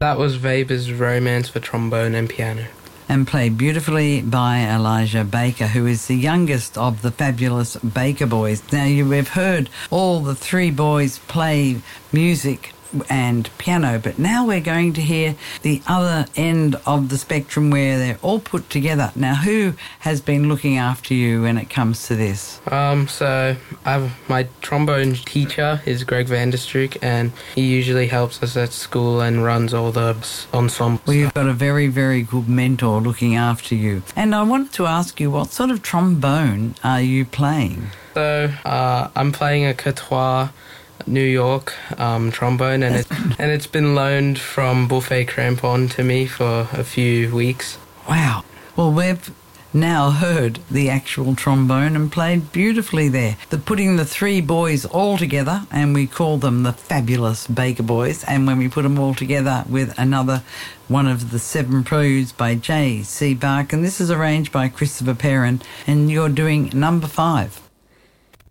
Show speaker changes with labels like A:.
A: That was Weber's Romance for trombone and piano.
B: And played beautifully by Elijah Baker, who is the youngest of the fabulous Baker boys. Now, we've heard all the three boys play music and piano, but now we're going to hear the other end of the spectrum where they're all put together. Now, who has been looking after you when it comes to this?
A: So my trombone teacher is Greg Vanderstrook, and he usually helps us at school and runs all the ensemble.
B: Well, you've got a very, very good mentor looking after you. And I wanted to ask you, what sort of trombone are you playing?
A: So I'm playing a Catois New York trombone, and it's been loaned from Buffet Crampon to me for a few weeks.
B: Wow. Well, we've now heard the actual trombone and played beautifully there. Putting the three boys all together, and we call them the fabulous Baker Boys, and when we put them all together with another one of the Seven Preludes by J.C. Bach, and this is arranged by Christopher Perrin, and you're doing number 5.